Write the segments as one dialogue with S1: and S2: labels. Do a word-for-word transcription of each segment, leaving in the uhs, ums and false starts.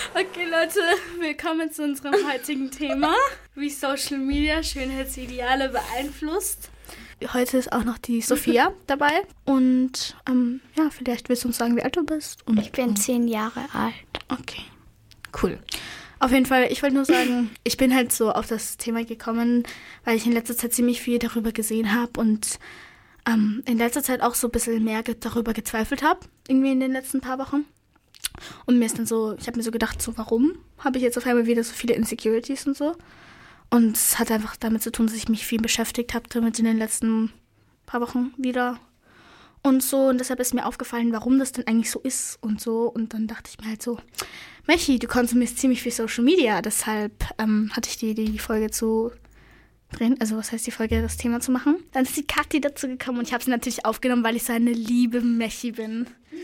S1: Okay, Leute, willkommen zu unserem heutigen Thema, wie Social Media Schönheitsideale beeinflusst. Heute ist auch noch die Sophia dabei und ähm, ja, vielleicht willst du uns sagen, wie alt du bist. Und,
S2: ich bin zehn Jahre alt.
S1: Okay, cool. Auf jeden Fall, ich wollte nur sagen, ich bin halt so auf das Thema gekommen, weil ich in letzter Zeit ziemlich viel darüber gesehen habe und ähm, in letzter Zeit auch so ein bisschen mehr ge- darüber gezweifelt habe, irgendwie in den letzten paar Wochen. Und mir ist dann so, ich habe mir so gedacht, so warum habe ich jetzt auf einmal wieder so viele Insecurities und so. Und es hat einfach damit zu tun, dass ich mich viel beschäftigt habe damit in den letzten paar Wochen wieder. Und so, und deshalb ist mir aufgefallen, warum das denn eigentlich so ist und so. Und dann dachte ich mir halt so, Mechi, du konsumierst ziemlich viel Social Media. Deshalb ähm, hatte ich die Idee, die Folge zu drehen. Also was heißt die Folge, das Thema zu machen. Dann ist die Kathi dazu gekommen und ich habe sie natürlich aufgenommen, weil ich so eine liebe Mechi bin.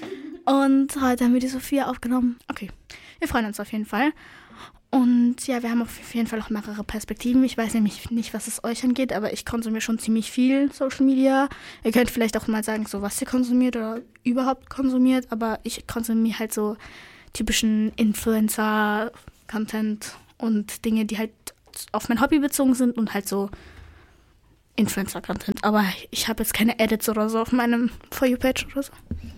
S1: Und heute haben wir die Sophia aufgenommen. Okay, wir freuen uns auf jeden Fall. Und ja, wir haben auf jeden Fall auch mehrere Perspektiven. Ich weiß nämlich nicht, was es euch angeht, aber ich konsumiere schon ziemlich viel Social Media. Ihr könnt vielleicht auch mal sagen, so was ihr konsumiert oder überhaupt konsumiert, aber ich konsumiere halt so typischen Influencer-Content und Dinge, die halt auf mein Hobby bezogen sind und halt so Influencer-Content. Aber ich habe jetzt keine Edits oder so auf meinem For You-Page oder so.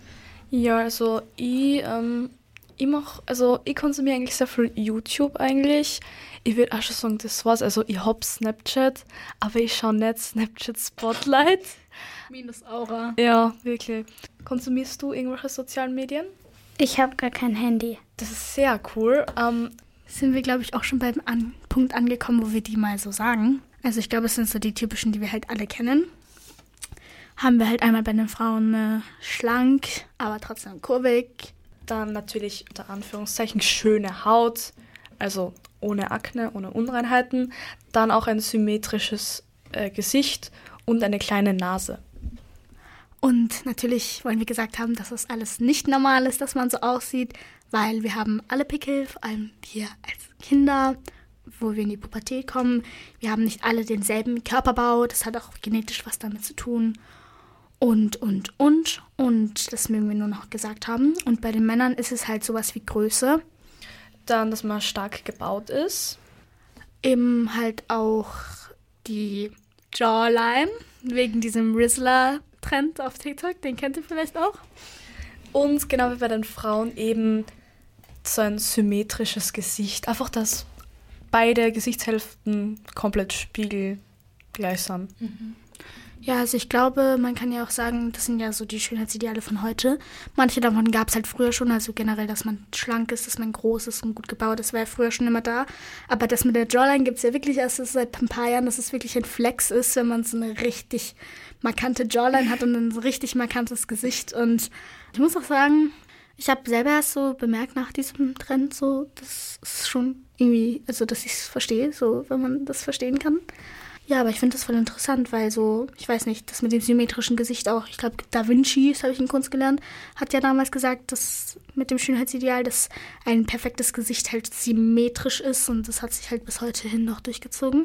S3: Ja, also ich, ähm, ich mach, also ich konsumiere eigentlich sehr viel YouTube eigentlich. Ich würde auch schon sagen, das war's. Also ich hab Snapchat, aber ich schaue nicht Snapchat Spotlight.
S1: Minus Aura.
S3: Ja, wirklich. Konsumierst du irgendwelche sozialen Medien?
S2: Ich habe gar kein Handy.
S3: Das ist sehr cool. Ähm,
S1: sind wir, glaube ich, auch schon beim An- Punkt angekommen, wo wir die mal so sagen. Also ich glaube, es sind so die typischen, die wir halt alle kennen. Haben wir halt einmal bei den Frauen äh, schlank, aber trotzdem kurvig.
S3: Dann natürlich unter Anführungszeichen schöne Haut, also ohne Akne, ohne Unreinheiten. Dann auch ein symmetrisches äh, Gesicht und eine kleine Nase.
S1: Und natürlich wollen wir gesagt haben, dass das alles nicht normal ist, dass man so aussieht, weil wir haben alle Pickel, vor allem wir als Kinder, wo wir in die Pubertät kommen. Wir haben nicht alle denselben Körperbau, das hat auch genetisch was damit zu tun. Und, und, und. Und das mögen wir nur noch gesagt haben. Und bei den Männern ist es halt sowas wie Größe.
S3: Dann, dass man stark gebaut ist.
S1: Eben halt auch die Jawline, wegen diesem Rizzler-Trend auf TikTok, den kennt ihr vielleicht auch.
S3: Und genau wie bei den Frauen eben so ein symmetrisches Gesicht. Einfach, dass beide Gesichtshälften komplett spiegelgleich sind.
S1: Mhm. Ja, also ich glaube, man kann ja auch sagen, das sind ja so die Schönheitsideale von heute. Manche davon gab es halt früher schon, also generell, dass man schlank ist, dass man groß ist und gut gebaut ist, war ja früher schon immer da. Aber das mit der Jawline gibt es ja wirklich erst seit ein paar Jahren, dass es wirklich ein Flex ist, wenn man so eine richtig markante Jawline hat und ein so richtig markantes Gesicht. Und ich muss auch sagen, ich habe selber erst so bemerkt nach diesem Trend, so, das ist schon irgendwie, also dass ich es verstehe, so, wenn man das verstehen kann. Ja, aber ich finde das voll interessant, weil so, ich weiß nicht, das mit dem symmetrischen Gesicht auch, ich glaube, Da Vinci, das habe ich in Kunst gelernt, hat ja damals gesagt, dass mit dem Schönheitsideal, dass ein perfektes Gesicht halt symmetrisch ist und das hat sich halt bis heute hin noch durchgezogen.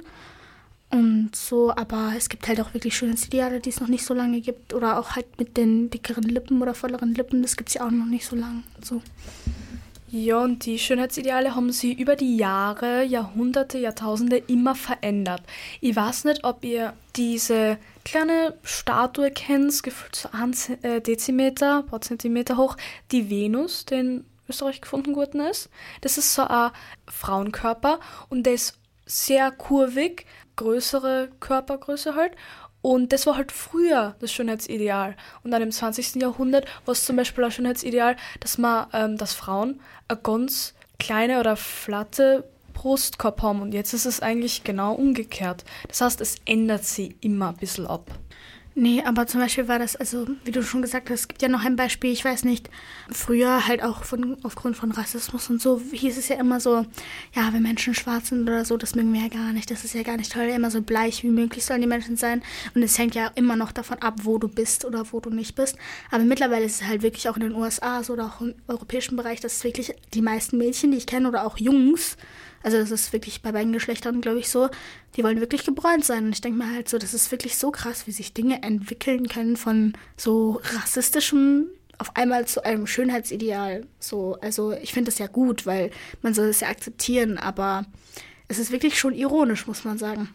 S1: Und so, aber es gibt halt auch wirklich Schönheitsideale, die es noch nicht so lange gibt oder auch halt mit den dickeren Lippen oder volleren Lippen, das gibt es ja auch noch nicht so lange. So.
S3: Ja, und die Schönheitsideale haben sie über die Jahre, Jahrhunderte, Jahrtausende immer verändert. Ich weiß nicht, ob ihr diese kleine Statue kennt, gefühlt so ein Dezimeter, ein paar Zentimeter hoch, die Venus, die in Österreich gefunden worden ist. Das ist so ein Frauenkörper und der ist sehr kurvig, größere Körpergröße halt. Und das war halt früher das Schönheitsideal. Und dann im zwanzigsten Jahrhundert war es zum Beispiel ein Schönheitsideal, dass man, ähm, dass Frauen eine ganz kleine oder flatte Brustkorb haben. Und jetzt ist es eigentlich genau umgekehrt. Das heißt, es ändert sich immer ein bisschen ab.
S1: Nee, aber zum Beispiel war das, also wie du schon gesagt hast, es gibt ja noch ein Beispiel, ich weiß nicht, früher halt auch von, aufgrund von Rassismus und so hieß es ja immer so, ja, wenn Menschen schwarz sind oder so, das mögen wir ja gar nicht, das ist ja gar nicht toll, immer so bleich wie möglich sollen die Menschen sein und es hängt ja immer noch davon ab, wo du bist oder wo du nicht bist, aber mittlerweile ist es halt wirklich auch in den U S A so oder auch im europäischen Bereich, dass es wirklich die meisten Mädchen, die ich kenne oder auch Jungs, also das ist wirklich bei beiden Geschlechtern, glaube ich, so, die wollen wirklich gebräunt sein. Und ich denke mir halt so, das ist wirklich so krass, wie sich Dinge entwickeln können von so rassistischem auf einmal zu einem Schönheitsideal. So, also ich finde das ja gut, weil man soll es ja akzeptieren, aber es ist wirklich schon ironisch, muss man sagen.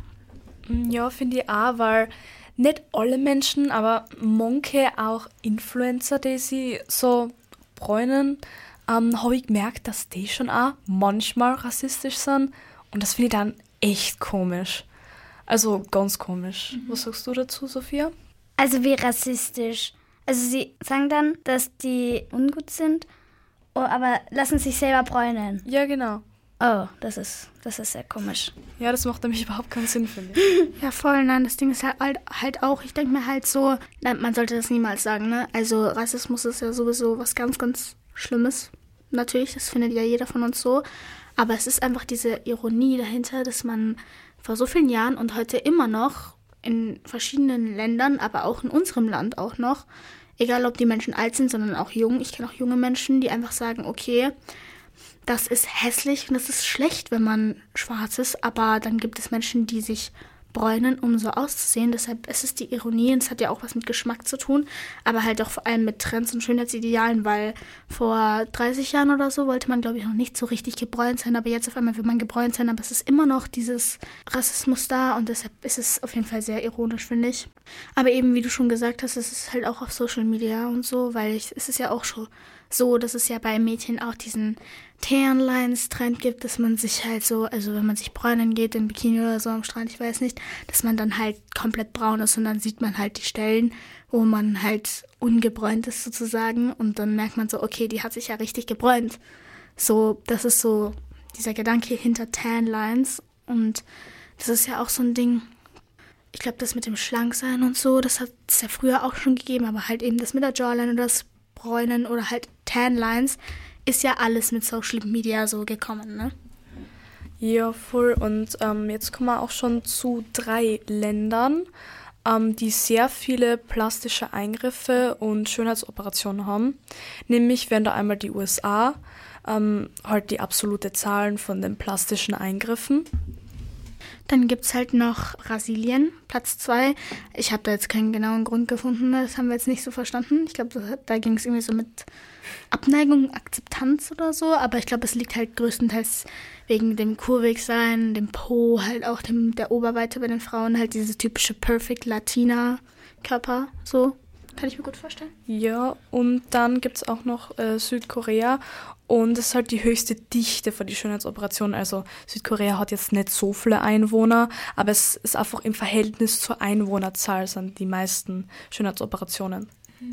S3: Ja, finde ich auch, weil nicht alle Menschen, aber manche auch Influencer, die sie so bräunen, ähm, habe ich gemerkt, dass die schon auch manchmal rassistisch sind. Und das finde ich dann echt komisch. Also ganz komisch. Mhm. Was sagst du dazu, Sophia?
S2: Also wie rassistisch. Also sie sagen dann, dass die ungut sind, oh, aber lassen sich selber bräunen.
S3: Ja, genau.
S2: Oh, das ist, das ist sehr komisch.
S3: Ja, das macht nämlich überhaupt keinen Sinn, finde ich.
S1: Ja, voll, nein, das Ding ist halt, halt auch, ich denke mir halt so, nein, man sollte das niemals sagen, ne? Also Rassismus ist ja sowieso was ganz, ganz Schlimmes. Natürlich, das findet ja jeder von uns so. Aber es ist einfach diese Ironie dahinter, dass man vor so vielen Jahren und heute immer noch in verschiedenen Ländern, aber auch in unserem Land auch noch, egal ob die Menschen alt sind, sondern auch jung, ich kenne auch junge Menschen, die einfach sagen, okay, das ist hässlich und das ist schlecht, wenn man schwarz ist, aber dann gibt es Menschen, die sich bräunen, um so auszusehen. Deshalb ist es die Ironie und es hat ja auch was mit Geschmack zu tun, aber halt auch vor allem mit Trends und Schönheitsidealen, weil vor dreißig Jahren oder so wollte man, glaube ich, noch nicht so richtig gebräunt sein, aber jetzt auf einmal will man gebräunt sein, aber es ist immer noch dieses Rassismus da und deshalb ist es auf jeden Fall sehr ironisch, finde ich. Aber eben, wie du schon gesagt hast, es ist halt auch auf Social Media und so, weil ich, es ist ja auch schon so, dass es ja bei Mädchen auch diesen Tan-Lines-Trend gibt, dass man sich halt so, also wenn man sich bräunen geht im Bikini oder so am Strand, ich weiß nicht, dass man dann halt komplett braun ist und dann sieht man halt die Stellen, wo man halt ungebräunt ist sozusagen und dann merkt man so, okay, die hat sich ja richtig gebräunt. So, das ist so dieser Gedanke hinter Tan-Lines und das ist ja auch so ein Ding, ich glaube, das mit dem Schlanksein und so, das hat es ja früher auch schon gegeben, aber halt eben das mit der Jawline oder das Bräunen oder halt Tan-Lines ist ja alles mit Social Media so gekommen, ne?
S3: Ja, voll. Und ähm, jetzt kommen wir auch schon zu drei Ländern, ähm, die sehr viele plastische Eingriffe und Schönheitsoperationen haben. Nämlich wären da einmal die U S A, ähm, halt die absolute Zahlen von den plastischen Eingriffen.
S1: Dann gibt es halt noch Brasilien, Platz zwei. Ich habe da jetzt keinen genauen Grund gefunden, das haben wir jetzt nicht so verstanden. Ich glaube, da, da ging es irgendwie so mit Abneigung, Akzeptanz oder so. Aber ich glaube, es liegt halt größtenteils wegen dem Kurvigsein, dem Po, halt auch dem, der Oberweite bei den Frauen, halt dieses typische Perfect Latina-Körper, so. Kann ich mir gut vorstellen.
S3: Ja, und dann gibt es auch noch äh, Südkorea und das ist halt die höchste Dichte von den Schönheitsoperationen. Also Südkorea hat jetzt nicht so viele Einwohner, aber es ist einfach im Verhältnis zur Einwohnerzahl sind die meisten Schönheitsoperationen.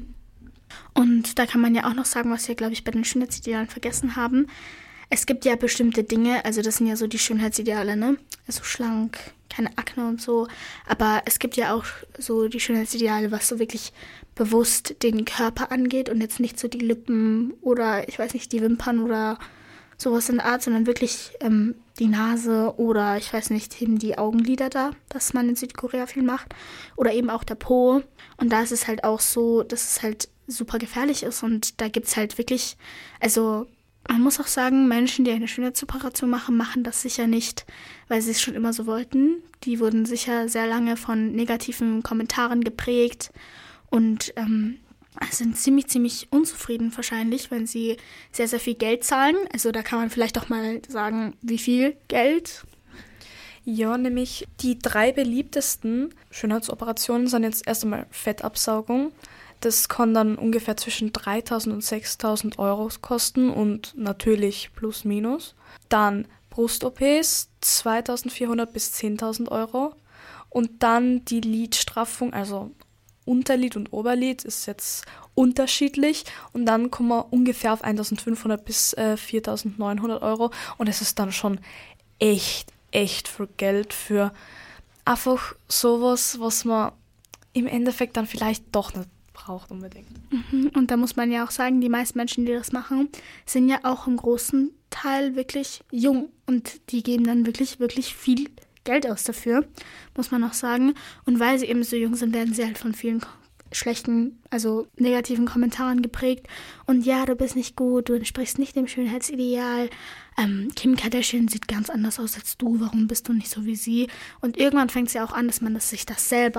S1: Und da kann man ja auch noch sagen, was wir, glaube ich, bei den Schönheitsidealen vergessen haben. Es gibt ja bestimmte Dinge, also das sind ja so die Schönheitsideale, ne? Also schlank, keine Akne und so. Aber es gibt ja auch so die Schönheitsideale, was so wirklich bewusst den Körper angeht und jetzt nicht so die Lippen oder, ich weiß nicht, die Wimpern oder sowas in der Art, sondern wirklich ähm, die Nase oder, ich weiß nicht, eben die Augenlider da, was man in Südkorea viel macht. Oder eben auch der Po. Und da ist es halt auch so, dass es halt super gefährlich ist und da gibt es halt wirklich, also man muss auch sagen, Menschen, die eine Schönheitsoperation machen, machen das sicher nicht, weil sie es schon immer so wollten. Die wurden sicher sehr lange von negativen Kommentaren geprägt und ähm, sind ziemlich, ziemlich unzufrieden wahrscheinlich, wenn sie sehr, sehr viel Geld zahlen. Also da kann man vielleicht auch mal sagen, wie viel Geld.
S3: Ja, nämlich die drei beliebtesten Schönheitsoperationen sind jetzt erst einmal Fettabsaugung. Das kann dann ungefähr zwischen dreitausend und sechstausend Euro kosten und natürlich plus minus. Dann Brust-O Ps, zweitausendvierhundert bis zehntausend Euro. Und dann die Lidstraffung, also Unterlid und Oberlid ist jetzt unterschiedlich. Und dann kommen wir ungefähr auf eintausendfünfhundert bis äh, viertausendneunhundert Euro. Und es ist dann schon echt, echt viel Geld für einfach sowas, was man im Endeffekt dann vielleicht doch nicht braucht unbedingt.
S1: Mhm. Und da muss man ja auch sagen, die meisten Menschen, die das machen, sind ja auch im großen Teil wirklich jung und die geben dann wirklich, wirklich viel Geld aus dafür, muss man auch sagen. Und weil sie eben so jung sind, werden sie halt von vielen schlechten, also negativen Kommentaren geprägt. Und ja, du bist nicht gut, du entsprichst nicht dem Schönheitsideal. Ähm, Kim Kardashian sieht ganz anders aus als du, warum bist du nicht so wie sie? Und irgendwann fängt es ja auch an, dass man das, sich das selber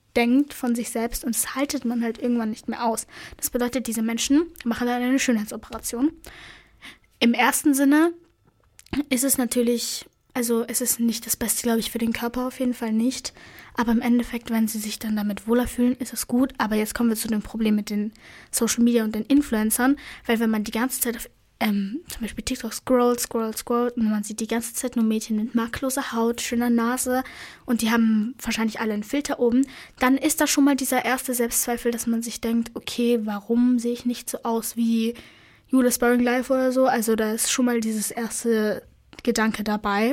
S1: denkt von sich selbst und das haltet man halt irgendwann nicht mehr aus. Das bedeutet, diese Menschen machen dann eine Schönheitsoperation. Im ersten Sinne ist es natürlich, also es ist nicht das Beste, glaube ich, für den Körper, auf jeden Fall nicht. Aber im Endeffekt, wenn sie sich dann damit wohler fühlen, ist es gut. Aber jetzt kommen wir zu dem Problem mit den Social Media und den Influencern, weil wenn man die ganze Zeit auf ähm, zum Beispiel TikTok scrollt, scrollt, scrollt und man sieht die ganze Zeit nur Mädchen mit makelloser Haut, schöner Nase und die haben wahrscheinlich alle einen Filter oben, dann ist da schon mal dieser erste Selbstzweifel, dass man sich denkt, okay, warum sehe ich nicht so aus wie Julia Sparring Live oder so? Also da ist schon mal dieses erste Gedanke dabei.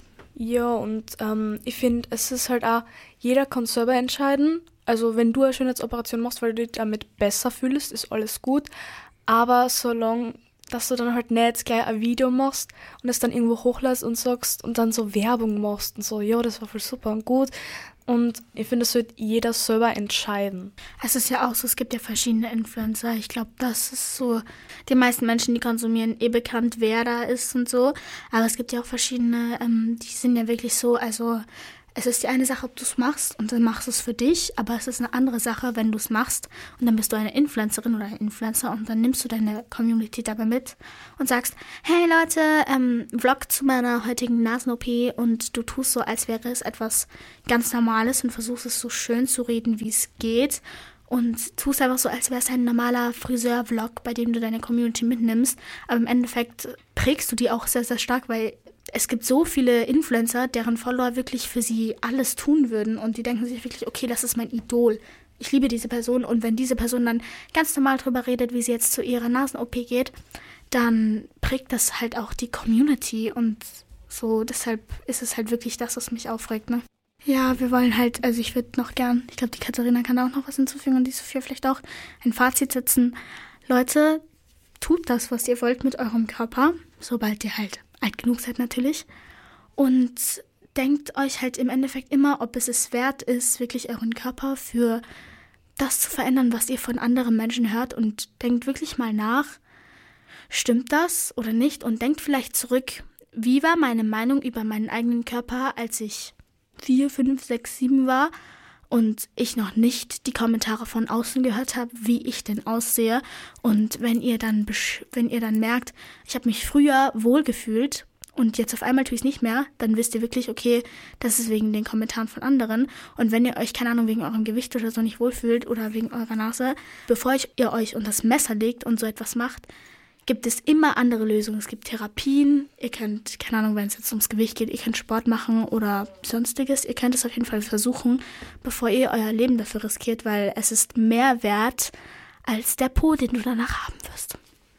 S3: Ja, und ähm, ich finde, es ist halt auch, jeder kann selber entscheiden. Also wenn du eine Schönheitsoperation machst, weil du dich damit besser fühlst, ist alles gut. Aber solange, dass du dann halt nicht gleich ein Video machst und es dann irgendwo hochlässt und sagst und dann so Werbung machst und so, ja, das war voll super und gut. Und ich finde, das sollte jeder selber entscheiden.
S1: Es ist ja auch so, es gibt ja verschiedene Influencer. Ich glaube, das ist so, die meisten Menschen, die konsumieren, eh bekannt, wer da ist und so. Aber es gibt ja auch verschiedene, ähm, die sind ja wirklich so, also es ist die eine Sache, ob du es machst und dann machst du es für dich, aber es ist eine andere Sache, wenn du es machst und dann bist du eine Influencerin oder ein Influencer und dann nimmst du deine Community dabei mit und sagst, hey Leute, ähm, Vlog zu meiner heutigen Nasen-O P und du tust so, als wäre es etwas ganz Normales und versuchst es so schön zu reden, wie es geht und tust einfach so, als wäre es ein normaler Friseur-Vlog, bei dem du deine Community mitnimmst, aber im Endeffekt prägst du die auch sehr, sehr stark, weil es gibt so viele Influencer, deren Follower wirklich für sie alles tun würden und die denken sich wirklich, okay, das ist mein Idol. Ich liebe diese Person und wenn diese Person dann ganz normal drüber redet, wie sie jetzt zu ihrer Nasen-O P geht, dann prägt das halt auch die Community und so, deshalb ist es halt wirklich das, was mich aufregt, ne? Ja, wir wollen halt, also ich würde noch gern, ich glaube, die Katharina kann da auch noch was hinzufügen und die Sophia vielleicht auch, ein Fazit setzen. Leute, tut das, was ihr wollt mit eurem Körper, sobald ihr halt alt genug seid natürlich. Und denkt euch halt im Endeffekt immer, ob es es wert ist, wirklich euren Körper für das zu verändern, was ihr von anderen Menschen hört. Und denkt wirklich mal nach, stimmt das oder nicht? Und denkt vielleicht zurück, wie war meine Meinung über meinen eigenen Körper, als ich vier, fünf, sechs, sieben war und ich noch nicht die Kommentare von außen gehört habe, wie ich denn aussehe. Und wenn ihr dann, besch- wenn ihr dann merkt, ich habe mich früher wohlgefühlt und jetzt auf einmal tue ich es nicht mehr, dann wisst ihr wirklich, okay, das ist wegen den Kommentaren von anderen. Und wenn ihr euch, keine Ahnung, wegen eurem Gewicht oder so nicht wohlfühlt oder wegen eurer Nase, bevor ihr euch unter das Messer legt und so etwas macht, gibt es immer andere Lösungen. Es gibt Therapien, ihr könnt, keine Ahnung, wenn es jetzt ums Gewicht geht, ihr könnt Sport machen oder sonstiges. Ihr könnt es auf jeden Fall versuchen, bevor ihr euer Leben dafür riskiert, weil es ist mehr wert als der Po, den du danach haben wirst.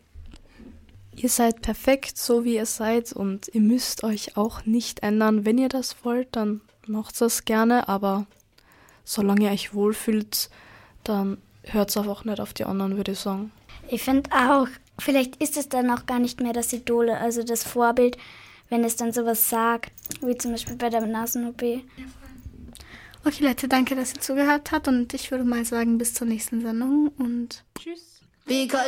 S3: Ihr seid perfekt, so wie ihr seid und ihr müsst euch auch nicht ändern. Wenn ihr das wollt, dann macht das gerne, aber solange ihr euch wohlfühlt, dann hört es einfach nicht auf die anderen, würde ich sagen.
S2: Ich finde auch, vielleicht ist es dann auch gar nicht mehr das Idole, also das Vorbild, wenn es dann sowas sagt, wie zum Beispiel bei der Nasen-O P.
S1: Okay, Leute, danke, dass ihr zugehört habt und ich würde mal sagen, bis zur nächsten Sendung und
S3: Tschüss.
S4: Because